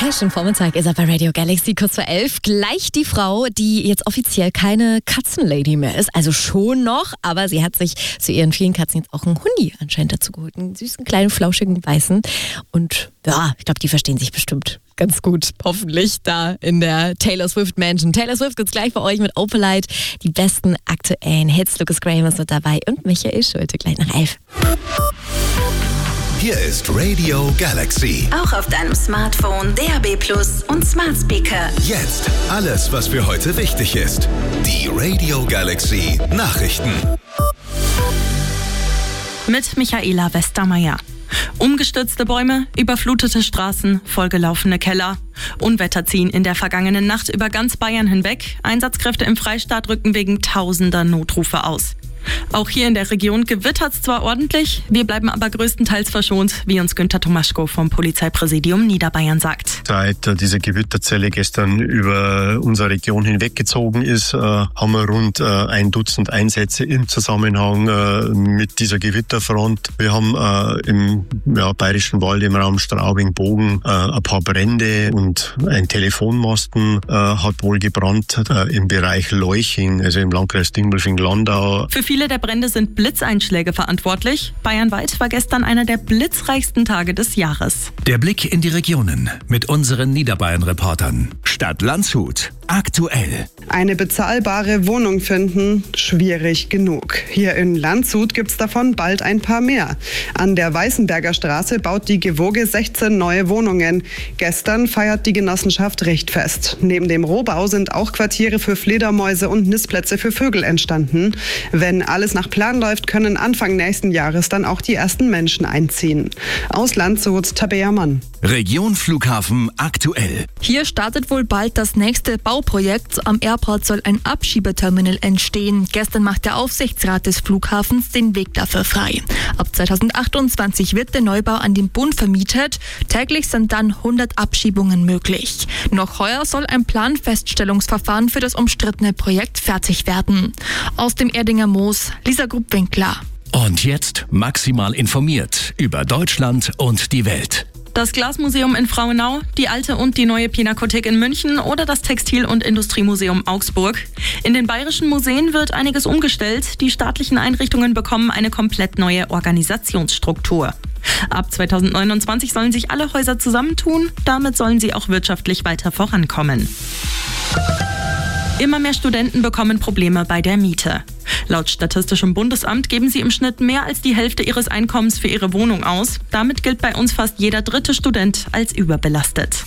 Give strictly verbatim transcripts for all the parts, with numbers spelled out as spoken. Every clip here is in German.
Schon Vormittag ist er bei Radio Galaxy, kurz vor elf. Gleich die Frau, die jetzt offiziell keine Katzenlady mehr ist. Also schon noch, aber sie hat sich zu ihren vielen Katzen jetzt auch einen Hundi anscheinend dazu geholt. Einen süßen, kleinen, flauschigen, weißen. Und ja, ich glaube, die verstehen sich bestimmt ganz gut. Hoffentlich da in der Taylor Swift Mansion. Taylor Swift gibt's gleich bei euch mit Opalite. Die besten aktuellen Hits. Lucas Graham ist mit dabei und Michael Schulte gleich nach elf. Hier ist Radio Galaxy. Auch auf deinem Smartphone, D A B Plus und Smart Speaker. Jetzt alles, was für heute wichtig ist. Die Radio Galaxy Nachrichten. Mit Michaela Westermeier. Umgestürzte Bäume, überflutete Straßen, vollgelaufene Keller. Unwetter ziehen in der vergangenen Nacht über ganz Bayern hinweg. Einsatzkräfte im Freistaat rücken wegen tausender Notrufe aus. Auch hier in der Region gewittert es zwar ordentlich, wir bleiben aber größtenteils verschont, wie uns Günther Tomaschko vom Polizeipräsidium Niederbayern sagt. Seit äh, diese Gewitterzelle gestern über unsere Region hinweggezogen ist, äh, haben wir rund äh, ein Dutzend Einsätze im Zusammenhang äh, mit dieser Gewitterfront. Wir haben äh, im ja, Bayerischen Wald, im Raum Straubing-Bogen äh, ein paar Brände und ein Telefonmasten äh, hat wohl gebrannt äh, im Bereich Leuching, also im Landkreis Dingolfing-Landau. Für viele der Brände sind Blitzeinschläge verantwortlich. Bayernweit war gestern einer der blitzreichsten Tage des Jahres. Der Blick in die Regionen mit unseren Niederbayern-Reportern. Stadt Landshut. Aktuell. Eine bezahlbare Wohnung finden, schwierig genug. Hier in Landshut gibt's davon bald ein paar mehr. An der Weißenberger Straße baut die Gewoge sechzehn neue Wohnungen. Gestern feiert die Genossenschaft Richtfest. Neben dem Rohbau sind auch Quartiere für Fledermäuse und Nistplätze für Vögel entstanden. Wenn alles nach Plan läuft, können Anfang nächsten Jahres dann auch die ersten Menschen einziehen. Aus Landshut, Tabea Mann. Region Flughafen aktuell. Hier startet wohl bald das nächste Bauprojekt. Am Airport soll ein Abschiebeterminal entstehen. Gestern macht der Aufsichtsrat des Flughafens den Weg dafür frei. Ab zweitausendachtundzwanzig wird der Neubau an den Bund vermietet. Täglich sind dann hundert Abschiebungen möglich. Noch heuer soll ein Planfeststellungsverfahren für das umstrittene Projekt fertig werden. Aus dem Erdinger Moos, Lisa Grupp-Winkler. Und jetzt maximal informiert über Deutschland und die Welt. Das Glasmuseum in Frauenau, die alte und die neue Pinakothek in München oder das Textil- und Industriemuseum Augsburg. In den bayerischen Museen wird einiges umgestellt. Die staatlichen Einrichtungen bekommen eine komplett neue Organisationsstruktur. Ab zweitausendneunundzwanzig sollen sich alle Häuser zusammentun. Damit sollen sie auch wirtschaftlich weiter vorankommen. Immer mehr Studenten bekommen Probleme bei der Miete. Laut Statistischem Bundesamt geben sie im Schnitt mehr als die Hälfte ihres Einkommens für ihre Wohnung aus. Damit gilt bei uns fast jeder dritte Student als überbelastet.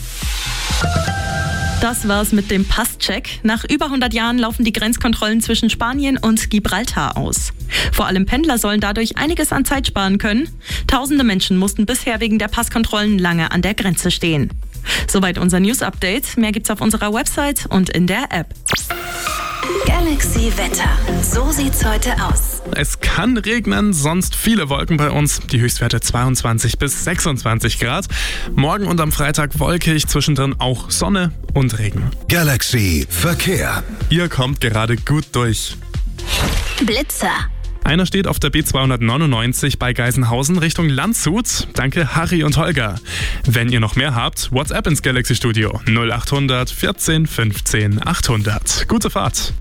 Das war's mit dem Passcheck. Nach über hundert Jahren laufen die Grenzkontrollen zwischen Spanien und Gibraltar aus. Vor allem Pendler sollen dadurch einiges an Zeit sparen können. Tausende Menschen mussten bisher wegen der Passkontrollen lange an der Grenze stehen. Soweit unser News-Update. Mehr gibt's auf unserer Website und in der App. Galaxy Wetter. So sieht's heute aus. Es kann regnen, sonst viele Wolken bei uns. Die Höchstwerte zweiundzwanzig bis sechsundzwanzig Grad. Morgen und am Freitag wolkig, zwischendrin auch Sonne und Regen. Galaxy Verkehr. Ihr kommt gerade gut durch. Blitzer. Einer steht auf der B zweihundertneunundneunzig bei Geisenhausen Richtung Landshut. Danke Harry und Holger. Wenn ihr noch mehr habt, WhatsApp ins Galaxy Studio null achthundert vierzehn fünfzehn achthundert. Gute Fahrt.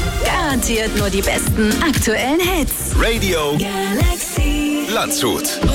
Garantiert nur die besten aktuellen Hits. Radio Galaxy Landshut.